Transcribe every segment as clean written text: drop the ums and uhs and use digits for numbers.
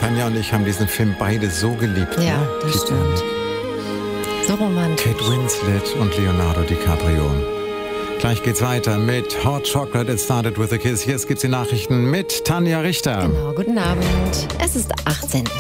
Tanja und ich haben diesen Film beide so geliebt. Ja, ne? das stimmt. So romantisch. Kate Winslet und Leonardo DiCaprio. Gleich geht's weiter mit Hot Chocolate, It Started With a Kiss. Jetzt gibt's die Nachrichten mit Tanja Richter. Genau, guten Abend. Es ist 18 Uhr.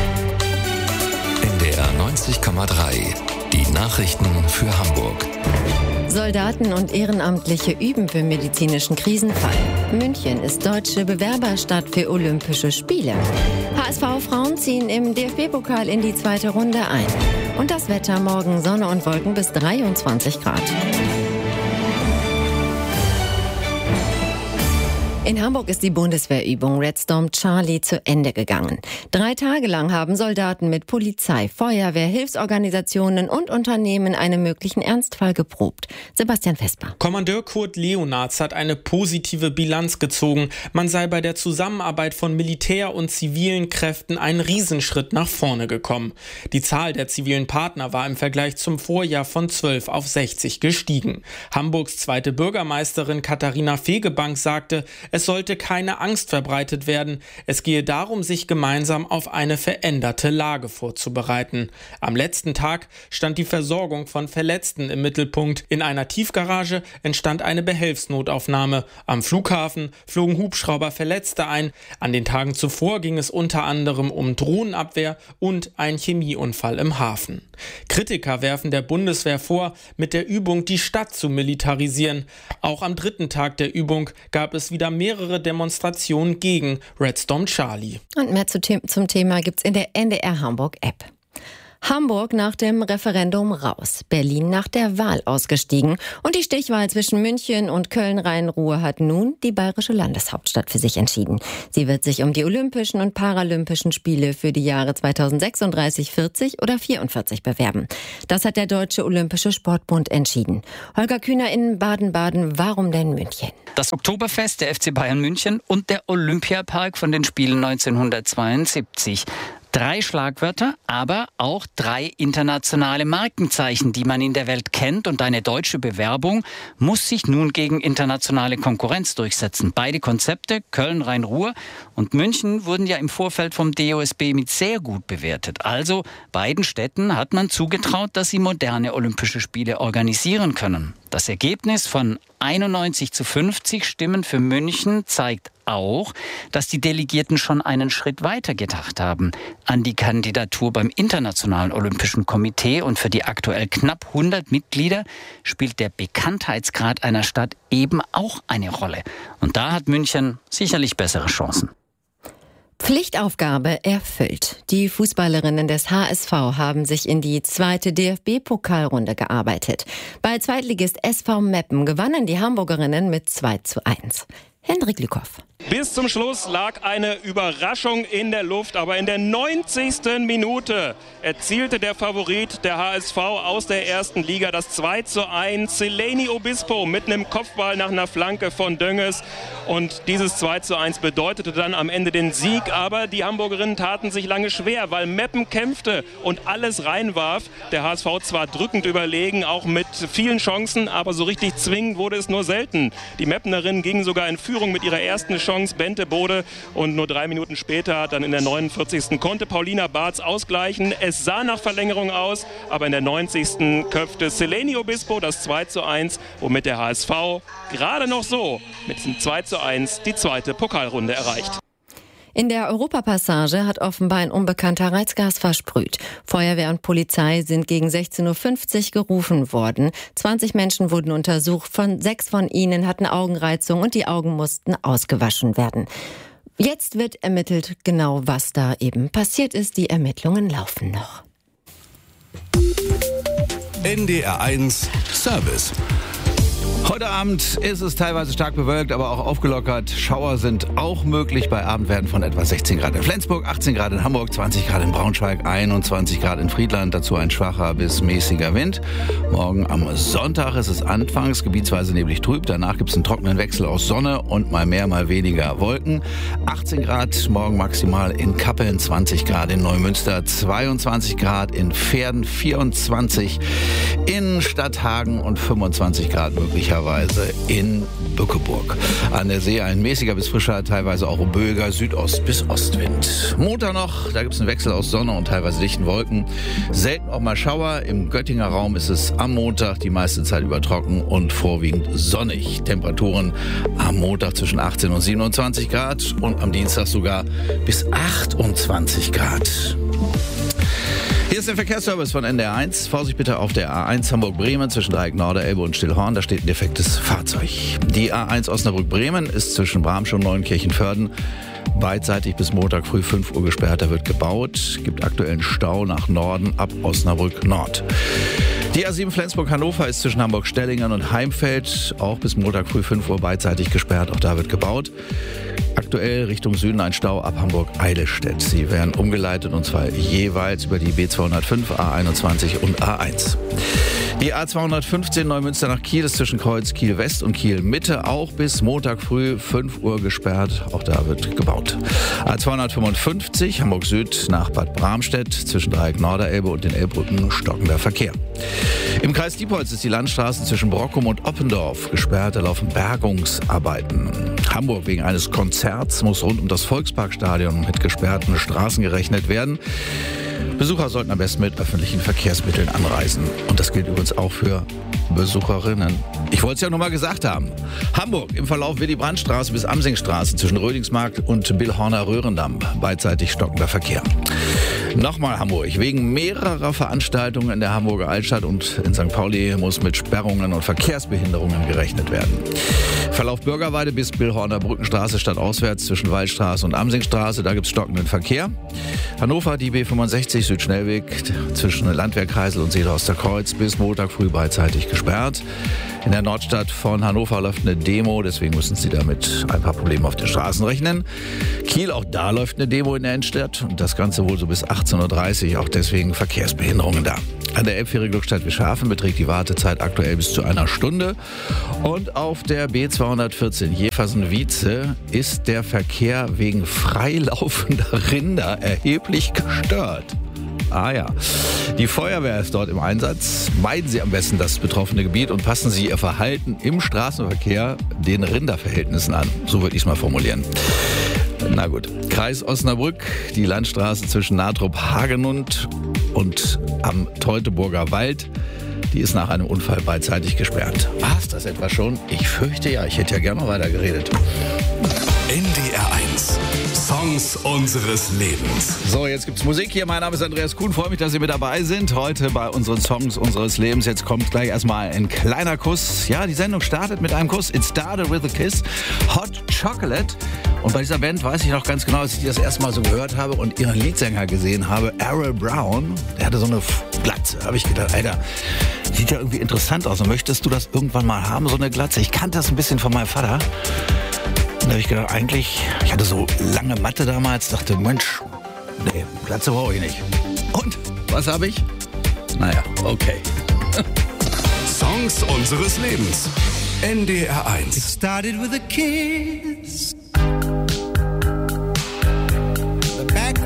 NDR 90,3. Die Nachrichten für Hamburg. Soldaten und Ehrenamtliche üben für medizinischen Krisenfall. München ist deutsche Bewerberstadt für Olympische Spiele. HSV-Frauen ziehen im DFB-Pokal in die zweite Runde ein. Und das Wetter: morgen Sonne und Wolken bis 23 Grad. In Hamburg ist die Bundeswehrübung Red Storm Charlie zu Ende gegangen. 3 Tage lang haben Soldaten mit Polizei, Feuerwehr, Hilfsorganisationen und Unternehmen einen möglichen Ernstfall geprobt. Sebastian Vesper. Kommandeur Kurt Leonards hat eine positive Bilanz gezogen. Man sei bei der Zusammenarbeit von Militär und zivilen Kräften einen Riesenschritt nach vorne gekommen. Die Zahl der zivilen Partner war im Vergleich zum Vorjahr von 12 auf 60 gestiegen. Hamburgs zweite Bürgermeisterin Katharina Fegebank sagte, es sollte keine Angst verbreitet werden. Es gehe darum, sich gemeinsam auf eine veränderte Lage vorzubereiten. Am letzten Tag stand die Versorgung von Verletzten im Mittelpunkt. In einer Tiefgarage entstand eine Behelfsnotaufnahme. Am Flughafen flogen Hubschrauber Verletzte ein. An den Tagen zuvor ging es unter anderem um Drohnenabwehr und einen Chemieunfall im Hafen. Kritiker werfen der Bundeswehr vor, mit der Übung die Stadt zu militarisieren. Auch am 3. Tag der Übung gab es wieder mehrere Demonstrationen gegen Red Storm Charlie. Und mehr zum Thema gibt's in der NDR Hamburg App. Hamburg nach dem Referendum raus, Berlin nach der Wahl ausgestiegen und die Stichwahl zwischen München und Köln-Rhein-Ruhr hat nun die bayerische Landeshauptstadt für sich entschieden. Sie wird sich um die Olympischen und Paralympischen Spiele für die Jahre 2036, 40 oder 44 bewerben. Das hat der Deutsche Olympische Sportbund entschieden. Holger Kühner in Baden-Baden, warum denn München? Das Oktoberfest der FC Bayern München und der Olympiapark von den Spielen 1972. 3 Schlagwörter, aber auch 3 internationale Markenzeichen, die man in der Welt kennt. Und eine deutsche Bewerbung muss sich nun gegen internationale Konkurrenz durchsetzen. Beide Konzepte, Köln, Rhein-Ruhr und München, wurden ja im Vorfeld vom DOSB mit sehr gut bewertet. Also beiden Städten hat man zugetraut, dass sie moderne Olympische Spiele organisieren können. Das Ergebnis von 91:50 Stimmen für München zeigt auch, dass die Delegierten schon einen Schritt weiter gedacht haben an die Kandidatur beim Internationalen Olympischen Komitee. Und für die aktuell knapp 100 Mitglieder spielt der Bekanntheitsgrad einer Stadt eben auch eine Rolle. Und da hat München sicherlich bessere Chancen. Pflichtaufgabe erfüllt. Die Fußballerinnen des HSV haben sich in die zweite DFB-Pokalrunde gearbeitet. Bei Zweitligist SV Meppen gewannen die Hamburgerinnen mit 2:1. Hendrik Lükow. Bis zum Schluss lag eine Überraschung in der Luft, aber in der 90. Minute erzielte der Favorit der HSV aus der ersten Liga das 2:1. Seleni Obispo mit einem Kopfball nach einer Flanke von Dönges. Und dieses 2:1 bedeutete dann am Ende den Sieg. Aber die Hamburgerinnen taten sich lange schwer, weil Meppen kämpfte und alles reinwarf. Der HSV zwar drückend überlegen, auch mit vielen Chancen, aber so richtig zwingend wurde es nur selten. Die Meppenerinnen gingen sogar in Führung mit ihrer ersten Chance, Bente Bode, und nur 3 Minuten später, dann in der 49. konnte Paulina Bartz ausgleichen. Es sah nach Verlängerung aus, aber in der 90. köpfte Seleni Obispo das 2:1, womit der HSV gerade noch so mit diesem 2:1 die zweite Pokalrunde erreicht. In der Europapassage hat offenbar ein Unbekannter Reizgas versprüht. Feuerwehr und Polizei sind gegen 16:50 Uhr gerufen worden. 20 Menschen wurden untersucht, 6 von ihnen hatten Augenreizung und die Augen mussten ausgewaschen werden. Jetzt wird ermittelt, genau was da eben passiert ist. Die Ermittlungen laufen noch. NDR1 Service. Heute Abend ist es teilweise stark bewölkt, aber auch aufgelockert. Schauer sind auch möglich bei Abendwerten von etwa 16 Grad in Flensburg, 18 Grad in Hamburg, 20 Grad in Braunschweig, 21 Grad in Friedland. Dazu ein schwacher bis mäßiger Wind. Morgen am Sonntag ist es anfangs gebietsweise neblig trüb. Danach gibt es einen trockenen Wechsel aus Sonne und mal mehr, mal weniger Wolken. 18 Grad morgen maximal in Kappeln, 20 Grad in Neumünster, 22 Grad in Verden, 24 in Stadthagen und 25 Grad möglicherweise glücklicherweise in Bückeburg. An der See ein mäßiger bis frischer, teilweise auch böiger Südost- bis Ostwind. Montag noch, da gibt es einen Wechsel aus Sonne und teilweise dichten Wolken. Selten auch mal Schauer. Im Göttinger Raum ist es am Montag die meiste Zeit über trocken und vorwiegend sonnig. Temperaturen am Montag zwischen 18 und 27 Grad und am Dienstag sogar bis 28 Grad. Hier ist der Verkehrsservice von NDR 1. Vorsicht bitte auf der A1 Hamburg-Bremen zwischen Dreieck Norderelbe und Stillhorn. Da steht ein defektes Fahrzeug. Die A1 Osnabrück-Bremen ist zwischen Bramsch und Neunkirchen-Vörden beidseitig bis Montag früh 5 Uhr gesperrt. Da wird gebaut. Gibt aktuellen Stau nach Norden ab Osnabrück Nord. Die A7 Flensburg-Hannover ist zwischen Hamburg-Stellingen und Heimfeld auch bis Montag früh 5 Uhr beidseitig gesperrt. Auch da wird gebaut. Aktuell Richtung Süden ein Stau ab Hamburg-Eidelstedt. Sie werden umgeleitet und zwar jeweils über die B205, A21 und A1. Die A215 Neumünster nach Kiel ist zwischen Kreuz Kiel West und Kiel Mitte auch bis Montag früh 5 Uhr gesperrt. Auch da wird gebaut. A255 Hamburg Süd nach Bad Bramstedt zwischen Dreieck Norderelbe und den Elbbrücken stockender Verkehr. Im Kreis Diepholz ist die Landstraße zwischen Brockum und Oppendorf gesperrt. Da laufen Bergungsarbeiten. Hamburg wegen eines Konzerts muss rund um das Volksparkstadion mit gesperrten Straßen gerechnet werden. Besucher sollten am besten mit öffentlichen Verkehrsmitteln anreisen. Und das gilt übrigens auch für Besucherinnen. Ich wollte es ja noch mal gesagt haben. Hamburg im Verlauf Willy-Brandt-Straße bis Amsingstraße zwischen Rödingsmarkt und Billhorner-Röhrendamm. Beidseitig stockender Verkehr. Nochmal Hamburg. Wegen mehrerer Veranstaltungen in der Hamburger Altstadt und in St. Pauli muss mit Sperrungen und Verkehrsbehinderungen gerechnet werden. Verlauf Bürgerweide bis Billhorner Brückenstraße stadtauswärts zwischen Waldstraße und Amsingstraße. Da gibt es stockenden Verkehr. Hannover, die B65 Südschnellweg zwischen Landwehrkreisel und Seehorster Kreuz bis Montag früh beidseitig gesperrt. In der Nordstadt von Hannover läuft eine Demo, deswegen müssen Sie damit ein paar Probleme auf den Straßen rechnen. Kiel, auch da läuft eine Demo in der Innenstadt und das Ganze wohl so bis 18.30 Uhr, auch deswegen Verkehrsbehinderungen da. An der Elbfähre Glückstadt-Wischhafen beträgt die Wartezeit aktuell bis zu einer Stunde. Und auf der B214 Jeversen-Wietze ist der Verkehr wegen freilaufender Rinder erheblich gestört. Ah ja, die Feuerwehr ist dort im Einsatz. Meiden Sie am besten das betroffene Gebiet und passen Sie Ihr Verhalten im Straßenverkehr den Rinderverhältnissen an. So würde ich es mal formulieren. Na gut, Kreis Osnabrück, die Landstraße zwischen Natrop-Hagenund und am Teutoburger Wald, die ist nach einem Unfall beidseitig gesperrt. War's das etwa schon? Ich fürchte ja, ich hätte ja gerne noch weiter geredet. NDR 1. Songs unseres Lebens. So, jetzt gibt's Musik hier. Mein Name ist Andreas Kuhn. Freue mich, dass Sie mit dabei sind. Heute bei unseren Songs unseres Lebens. Jetzt kommt gleich erstmal ein kleiner Kuss. Ja, die Sendung startet mit einem Kuss. It started with a kiss. Hot Chocolate. Und bei dieser Band weiß ich noch ganz genau, als ich die das erste Mal so gehört habe und ihren Leadsänger gesehen habe, Errol Brown. Der hatte so eine Glatze. Da habe ich gedacht, Alter, sieht ja irgendwie interessant aus. Und möchtest du das irgendwann mal haben, so eine Glatze? Ich kannte das ein bisschen von meinem Vater. Und da habe ich gedacht, eigentlich, ich hatte so lange Matte damals, dachte, Mensch, nee, Glatze brauche ich nicht. Und, was habe ich? Naja, okay. Songs unseres Lebens. NDR 1. It started with a kiss.